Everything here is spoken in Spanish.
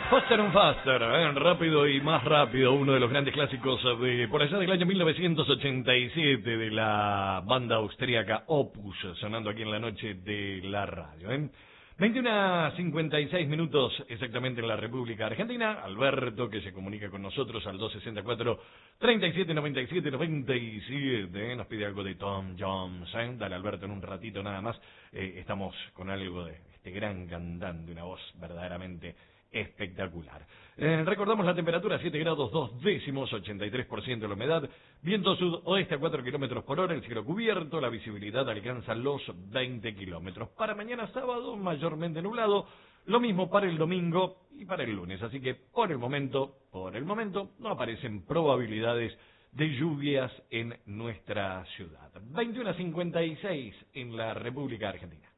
Faster and Faster, rápido y más rápido, uno de los grandes clásicos de por allá del año 1987 de la banda austríaca Opus, sonando aquí en la noche de la radio. 21:56 minutos exactamente en la República Argentina. Alberto, que se comunica con nosotros al 264-3797-97. Nos pide algo de Tom Jones. Dale, Alberto, en un ratito nada más. Estamos con algo de este gran cantante, una voz verdaderamente espectacular. Recordamos la temperatura, 7 grados 2 décimos, 83% de la humedad, viento sudoeste a 4 kilómetros por hora, el cielo cubierto, la visibilidad alcanza los 20 kilómetros. Para mañana sábado, mayormente nublado, lo mismo para el domingo y para el lunes. Así que por el momento, no aparecen probabilidades de lluvias en nuestra ciudad. 21:56 en la República Argentina.